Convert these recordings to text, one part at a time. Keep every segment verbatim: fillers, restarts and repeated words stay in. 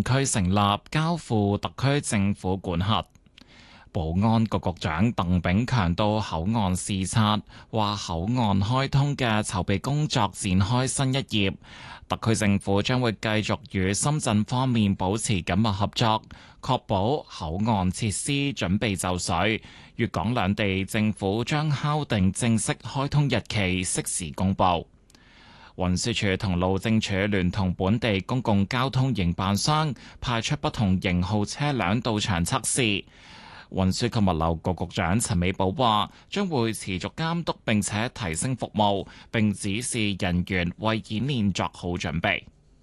區成立，交付特區政府管轄。保安局局長鄧炳強到口岸視察，話口岸開通嘅籌備工作展開新一頁。特區政府將會繼續與深圳方面保持緊密合作，確保口岸設施準備就緒。粵港兩地政府將敲定正式開通日期，適時公佈。運輸署同路政署聯同本地公共交通營辦商派出不同型號車輛到場測試。運輸及物流局局長陳美寶話，將會持續監督並且提升服務，並指示人員為演練作好準備。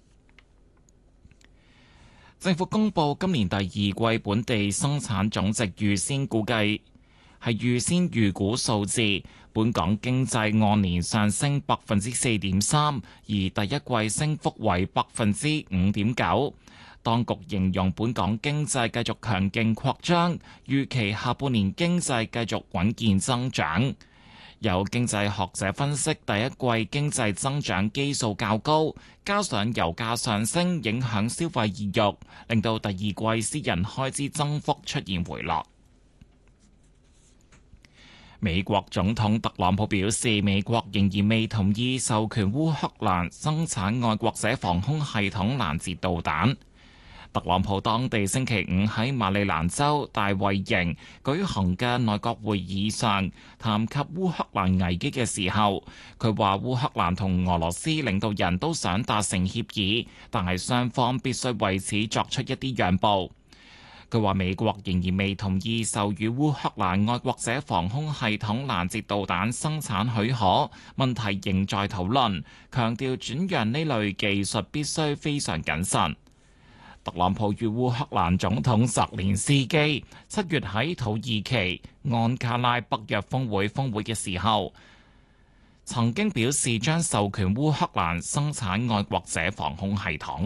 政府公布今年第二季本地生產總值預先估計係預先預估數字，本港經濟按年上升百分之四點三，而第一季升幅為百分之五點九。當局形容本港經濟繼續強勁擴張，預期下半年經濟繼續穩健增長。有經濟學者分析，第一季經濟增長基數較高，加上油價上升影響消費意欲，令到第二季私人開支增幅出現回落。美國總統特朗普表示，美國仍然未同意授權烏克蘭生產愛國者防空系統攔截導彈。特朗普當地星期五喺馬里蘭州大衛營舉行嘅內閣會議上，談及烏克蘭危機嘅時候，佢話烏克蘭同俄羅斯領導人都想達成協議，但係雙方必須為此作出一啲讓步。佢話美國仍然未同意授予烏克蘭愛國者防空系統攔截導彈生產許可，問題仍在討論，強調轉讓呢類技術必須非常謹慎。特朗普與烏克蘭總統澤連斯基七月喺土耳其安卡拉北約峰會峰會嘅時候，曾經表示將授權烏克蘭生產愛國者防空系統。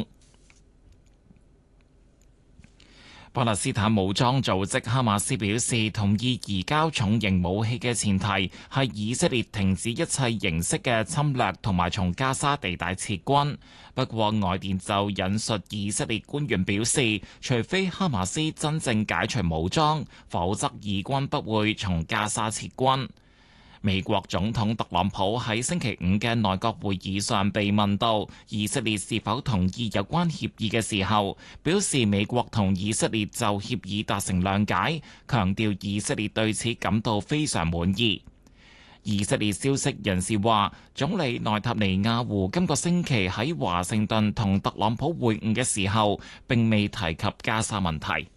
巴勒斯坦武裝組織哈馬斯表示，同意移交重型武器嘅前提係以色列停止一切形式嘅侵略同埋從加沙地帶撤軍。不過外電就引述以色列官員表示，除非哈馬斯真正解除武裝，否則以軍不會從加沙撤軍。美國總統特朗普喺星期五嘅內閣會議上被問到以色列是否同意有關協議嘅時候，表示美國同以色列就協議達成諒解，強調以色列對此感到非常滿意。以色列消息人士話，總理內塔尼亞胡今個星期喺華盛頓同特朗普會晤嘅時候，並未提及加沙問題。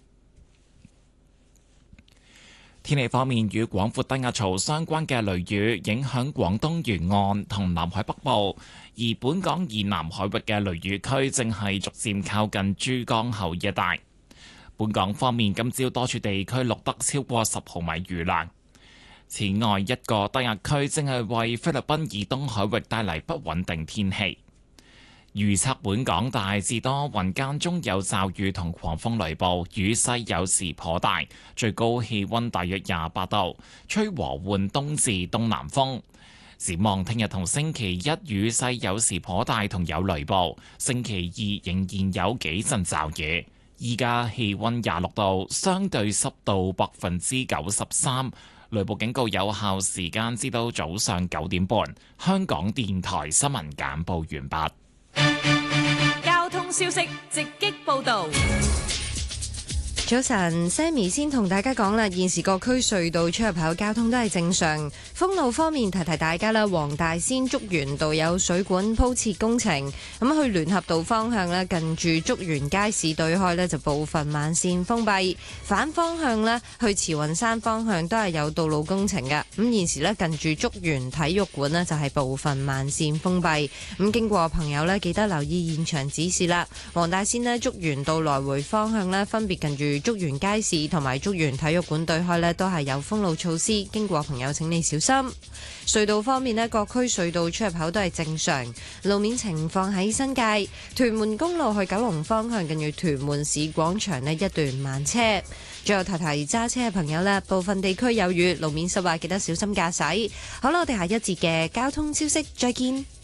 天氣方面，與廣闊低壓槽相關嘅雷雨影響廣東沿岸同南海北部，而本港以南海域嘅雷雨區正係逐漸靠近珠江口一帶。本港方面，今朝多處地區錄得超過十毫米雨量。此外，一個低壓區正係為菲律賓以東海域帶嚟不穩定天氣。預測本港大致多雲，間中有驟雨同狂風雷暴，雨勢有時頗大，最高氣溫大約廿八度，吹和緩東至東南風。展望聽日同星期一雨勢有時頗大同有雷暴，星期二仍然有幾陣驟雨。依家氣溫廿六度，相對濕度百分之九十三，雷暴警告有效時間至到早上九點半。香港電台新聞簡報完畢。 交通消息直擊報道。 早晨 ，Sammy 先同大家講啦，現時各區隧道出入口交通都係正常。封路方面，提提大家啦，黃大仙竹園道有水管鋪設工程，咁去聯合道方向咧，近住竹園街市對開咧就部分慢線封閉。反方向咧，去慈雲山方向都係有道路工程嘅。咁現時咧，近住竹園體育館咧就係部分慢線封閉。咁經過朋友咧，記得留意現場指示啦。黃大仙咧，竹園道來回方向咧，分別近住竹園街市同埋竹園體育館對開呢都係有封路措施，經過朋友請你小心。隧道方面呢，各區隧道出入口都係正常。路面情況喺新界屯門公路去九龍方向，近住屯門市廣場呢一段慢車。最後提提揸車嘅朋友啦，部分地區有雨，路面濕滑，記得小心駕駛。好啦，我哋下一節嘅交通消息再見。